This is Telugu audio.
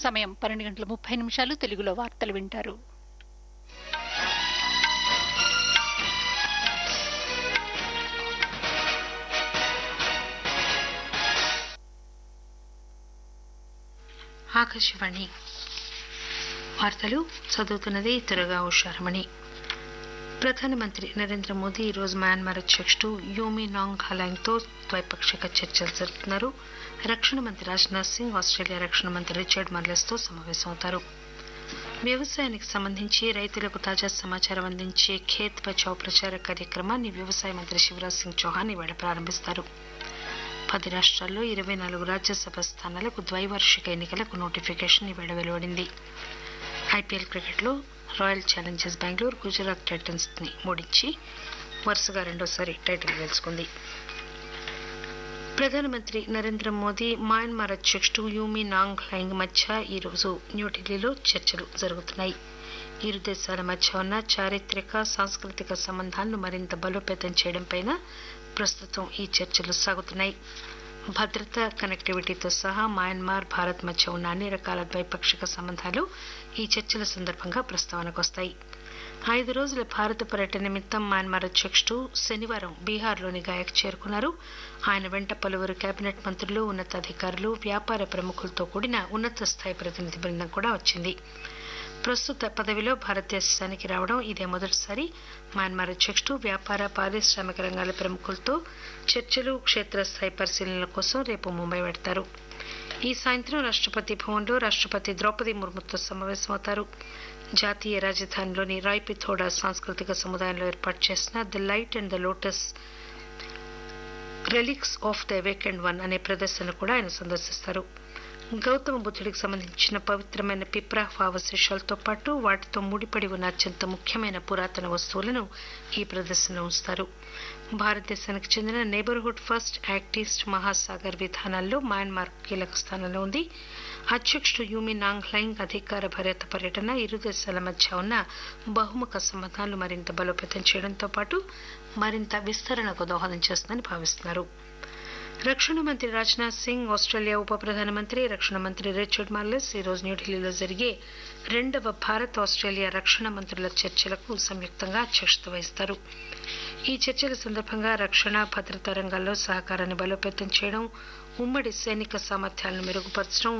సమయం 12:30 తెలుగులో వార్తలు వింటారు. ఆకాశవాణి వార్తలు చదువుతున్నది తురగా ఉషారమణి. ప్రధానమంత్రి నరేంద్ర మోదీ ఈరోజు మయన్మార్ అధ్యక్షుడు యూమీ నాంగ్ హలాంగ్తో ద్వైపాక్షిక చర్చలు జరుపుతున్నారు. రక్షణ మంత్రి రాజ్నాథ్ సింగ్ ఆస్ట్రేలియా రక్షణ మంత్రి రిచర్డ్ మార్లెస్తో సమావేశమవుతారు. వ్యవసాయానికి సంబంధించి రైతులకు తాజా సమాచారం అందించే ఖేత్ బచావ్ ప్రచార కార్యక్రమాన్ని వ్యవసాయ మంత్రి శివరాజ్ సింగ్ చౌహాన్ ఇవాళ ప్రారంభిస్తారు. 10 రాష్ట్రాల్లో 24 రాజ్యసభ స్థానాలకు ద్వైవార్షిక ఎన్నికలకు నోటిఫికేషన్ ఇవాళ వెలువడింది. ఐపీఎల్ క్రికెట్లో royal Challengers Bengaluru Gujarat Titans ని ఓడించి వరుసగా రెండోసారి టైటిల్ గెలుచుకుంది. ప్రధానమంత్రి నరేంద్ర మోదీ మయన్మార్ అధ్యక్షుడు యూమీ నాంగ్ హలాంగ్ మధ్య ఈరోజు న్యూఢిల్లీలో చర్చలు జరుగుతున్నాయి. ఇరు దేశాల మధ్య ఉన్న చారిత్రక సాంస్కృతిక సంబంధాలను మరింత బలోపేతం చేయడంపై ప్రస్తుతం ఈ చర్చలు సాగుతున్నాయి. భద్రత, కనెక్టివిటీతో సహా మయన్మార్, భారత్ మధ్య ఉన్న అన్ని రకాల ద్వైపాక్షిక సంబంధాలు ఈ చర్చల సందర్భంగా ప్రస్తావనకు వస్తాయి. 5 రోజుల భారత పర్యటన నిమిత్తం మయన్మార్ అధ్యక్షుడు శనివారం బీహార్లోని గయాకు చేరుకున్నారు. ఆయన వెంట పలువురు కేబినెట్ మంత్రులు, ఉన్నతాధికారులు, వ్యాపార ప్రముఖులతో కూడిన ఉన్నత స్థాయి ప్రతినిధి బృందం కూడా వచ్చింది. ప్రస్తుత పదవిలో భారతదేశానికి రావడం ఇదే మొదటిసారి. మయన్మార్ అధ్యక్షుడు వ్యాపార, పారిశ్రామిక రంగాల ప్రముఖులతో చర్చలు, క్షేత్రస్థాయి పరిశీలనల కోసం రేపు ముంబై వెడతారు. ఈ సాయంత్రం రాష్ట్రపతి భవన్లో రాష్ట్రపతి ద్రౌపది ముర్ముతో సమావేశమవుతారు. జాతీయ రాజధానిలోని రాయ్ పిథోడా సాంస్కృతిక సముదాయంలో ఏర్పాటు చేసిన the light and the lotus relics of the awakened one అనే ప్రదర్శన కూడా ఆయన సందర్శిస్తారు. గౌతమ బుద్ధుడికి సంబంధించిన పవిత్రమైన పిప్రాహ్ అవశేషాలతో పాటు వాటితో ముడిపడి ఉన్న అత్యంత ముఖ్యమైన పురాతన వస్తువులను ఈ ప్రదర్శనలో ఉంచుతారు. భారతదేశానికి చెందిన neighbourhood first, act east, Mahasagar విధానాల్లో మయన్మార్ కీలక స్థానంలో ఉంది. అధ్యక్షుడు యూమీ నాంగ్ హలాంగ్ అధికార భరిత పర్యటన ఇరు దేశాల మధ్య ఉన్న బహుముఖ సంబంధాలు మరింత బలోపేతం చేయడంతో పాటు మరింత విస్తరణకు దోహదం చేస్తుందని భావిస్తున్నారు. రక్షణ మంత్రి రాజ్నాథ్ సింగ్, ఆస్ట్రేలియా ఉప ప్రధానమంత్రి, రక్షణ మంత్రి రిచర్డ్ మార్లెస్ ఈరోజు న్యూఢిల్లీలో జరిగే 2వ భారత్ ఆస్ట్రేలియా రక్షణ మంత్రుల చర్చలకు సంయుక్తంగా అధ్యక్షత వహిస్తారు. ఈ చర్చల సందర్భంగా రక్షణ, భద్రతా రంగాల్లో సహకారాన్ని బలోపేతం చేయడం, ఉమ్మడి సైనిక సామర్థ్యాలను మెరుగుపరచడం,